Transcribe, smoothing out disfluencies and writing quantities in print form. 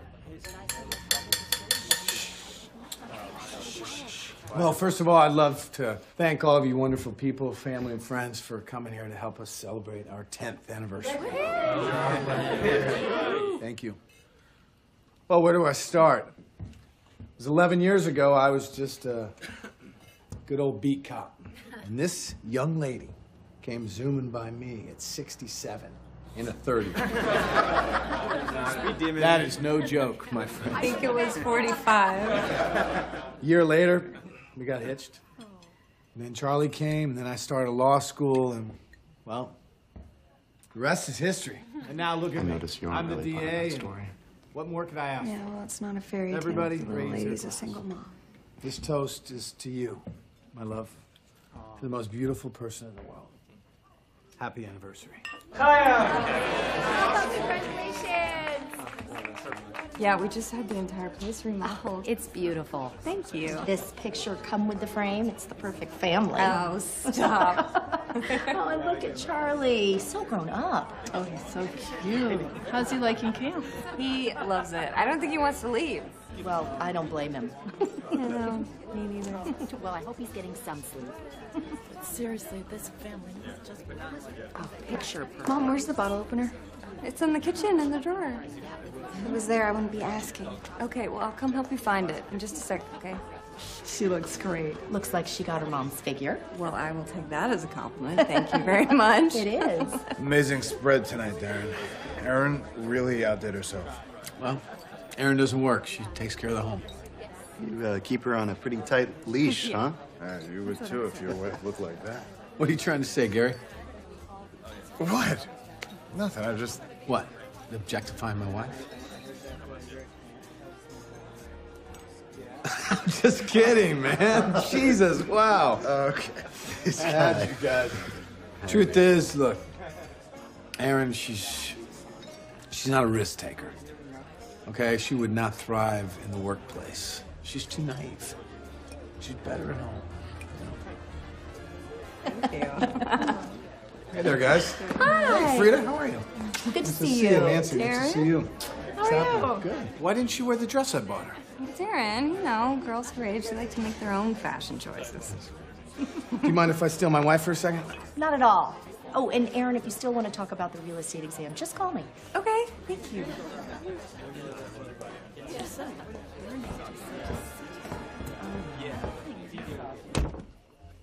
Well, first of all, I'd love to thank all of you wonderful people, family and friends, for coming here to help us celebrate our 10th anniversary. Thank you. Well, where do I start? It was 11 years ago. I was just a good old beat cop. And this young lady came zooming by me at 67 in a 30. That is no joke, my friend. I think it was 45. A year later, we got hitched. And then Charlie came, and then I started law school, and, well, the rest is history. And now look at me. I'm the DA, and what more could I ask? Yeah, well, it's not a fairy tale. Everybody The little raise lady's their a single mom. This toast is to you, my love, to the most beautiful person in the world. Happy anniversary. Yeah, we just had the entire place remodeled. It's beautiful. Thank you. This picture come with the frame. It's the perfect family. Oh, stop. Oh, and look at Charlie. So grown up. Oh, he's so cute. How's he liking camp? He loves it. I don't think he wants to leave. Well, I don't blame him. No, me neither. Well, I hope he's getting some sleep. Seriously, this family is just... Oh, picture perfect. Mom, where's the bottle opener? It's in the kitchen, in the drawer. If it was there, I wouldn't be asking. Okay, well, I'll come help you find it in just a sec, okay? She looks great. Looks like she got her mom's figure. Well, I will take that as a compliment. Thank you very much. It is. Amazing spread tonight, Darren. Erin really outdid herself. Well, Erin doesn't work. She takes care of the home. You keep her on a pretty tight leash, huh? You would too if your wife looked like that. What are you trying to say, Gary? What? Nothing, I just... What? Objectifying my wife? I'm just kidding, man. Jesus, wow. Okay. I had you guys. Truth is, look, Erin, she's not a risk taker. Okay? She would not thrive in the workplace. She's too naive. She's better at home. Thank you. Hey there, guys. Hi. Hey, Frida, how are you? Good to Nice see you. Nancy, good to see you. How are you? Good. Why didn't you wear the dress I bought her? It's Erin. You know, girls her age, they like to make their own fashion choices. Do you mind if I steal my wife for a second? Not at all. Oh, and Erin, if you still want to talk about the real estate exam, just call me. Okay, thank you.